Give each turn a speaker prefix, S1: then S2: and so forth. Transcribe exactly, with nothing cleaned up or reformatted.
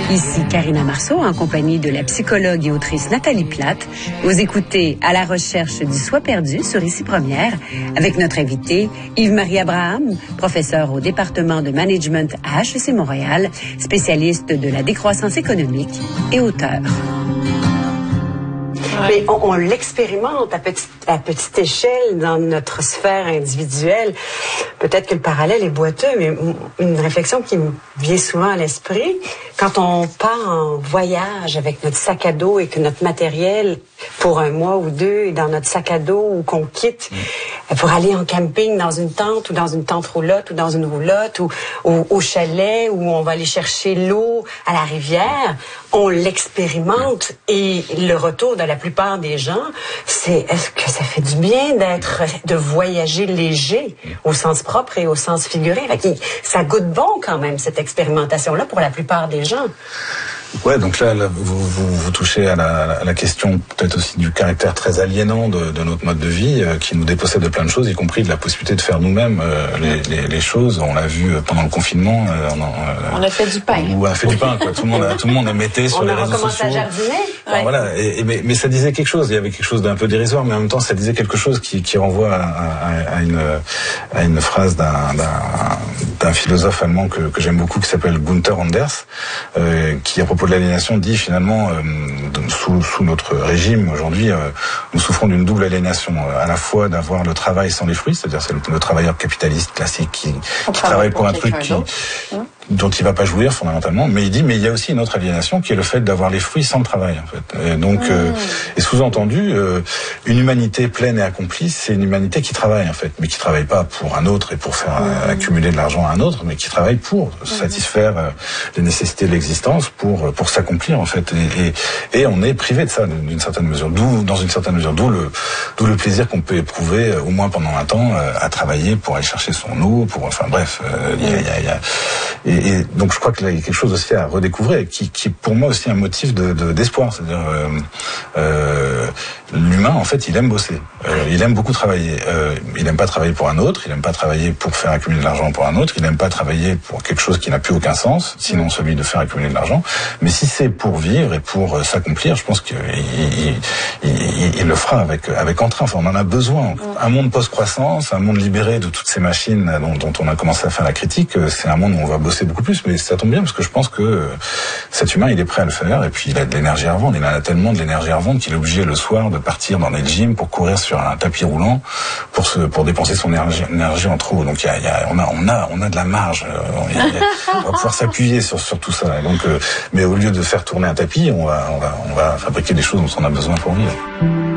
S1: Ici Karina Marceau en compagnie de la psychologue et autrice Nathalie Plate. Vous écoutez À la recherche du soi perdu sur Ici Première avec notre invité Yves-Marie Abraham, professeur au département de management à H E C Montréal, spécialiste de la décroissance économique et auteur.
S2: Mais on, on l'expérimente à petite, à petite échelle dans notre sphère individuelle. Peut-être que le parallèle est boiteux, mais une réflexion qui me vient souvent à l'esprit, quand on part en voyage avec notre sac à dos et que notre matériel pour un mois ou deux est dans notre sac à dos ou qu'on quitte pour aller en camping dans une tente ou dans une tente roulotte ou dans une roulotte ou, ou au chalet où on va aller chercher l'eau à la rivière, on l'expérimente et le retour de la plupart des gens, c'est est-ce que ça fait du bien d'être, de voyager léger au sens propre et au sens figuré. Ça goûte bon quand même cette expérimentation-là pour la plupart des gens.
S3: Ouais, donc là, là vous, vous, vous touchez à la, à la question peut-être aussi du caractère très aliénant de, de notre mode de vie, euh, qui nous dépossède de plein de choses, y compris de la possibilité de faire nous-mêmes euh, les, les, les choses. On l'a vu pendant le confinement. Euh, on,
S4: euh, on a fait du pain.
S3: On a fait du pain, quoi. Tout le monde, a, tout le monde émettait sur
S2: on
S3: les réseaux sociaux.
S2: On a recommencé à jardiner.
S3: Ouais. Voilà. Et, et, mais, mais ça disait quelque chose. Il y avait quelque chose d'un peu dérisoire, mais en même temps, ça disait quelque chose qui, qui renvoie à, à, à, une, à une phrase d'un, d'un, d'un philosophe allemand que, que j'aime beaucoup, qui s'appelle Gunther Anders, euh, qui à propos de l'aliénation dit finalement euh, sous, sous notre régime aujourd'hui, euh, nous souffrons d'une double aliénation, euh, à la fois d'avoir le travail sans les fruits, c'est-à-dire c'est le, le travailleur capitaliste classique qui, qui travaille pour, pour un truc qui, hein dont il va pas jouir fondamentalement, mais il dit mais il y a aussi une autre aliénation qui est le fait d'avoir les fruits sans le travail en fait. Et donc mmh. euh, et sous-entendu euh, une humanité pleine et accomplie, c'est une humanité qui travaille en fait, mais qui travaille pas pour un autre et pour faire mmh. euh, accumuler de l'argent à un autre, mais qui travaille pour mmh. satisfaire euh, les nécessités de l'existence, pour pour s'accomplir en fait. Et, et et on est privé de ça d'une certaine mesure, d'où dans une certaine mesure, d'où le d'où le plaisir qu'on peut éprouver au moins pendant un temps euh, à travailler pour aller chercher son eau, pour enfin bref, euh, il mmh. y a, y a, y a et, Et donc je crois qu'il y a quelque chose aussi à redécouvrir, qui, qui est pour moi aussi un motif de, de, d'espoir. C'est-à-dire euh, euh, l'humain en fait il aime bosser, euh, il aime beaucoup travailler. Euh, il aime pas travailler pour un autre, il aime pas travailler pour faire accumuler de l'argent pour un autre, il aime pas travailler pour quelque chose qui n'a plus aucun sens, sinon celui de faire accumuler de l'argent. Mais si c'est pour vivre et pour euh, s'accomplir, je pense qu'il il, il, il, il le fera avec avec entrain. Enfin, on en a besoin. Un monde post-croissance, un monde libéré de toutes ces machines dont, dont on a commencé à faire la critique, c'est un monde où on va bosser beaucoup plus, mais ça tombe bien parce que je pense que cet humain il est prêt à le faire et puis il a de l'énergie à revendre, il en a tellement de l'énergie à revendre qu'il est obligé le soir de partir dans des gyms pour courir sur un tapis roulant pour se pour dépenser son énergie, énergie en trop. Donc il y a, il y a on a on a on a de la marge, on, y a, on va pouvoir s'appuyer sur sur tout ça. Donc euh, mais au lieu de faire tourner un tapis, on va on va on va fabriquer des choses dont on a besoin pour vivre.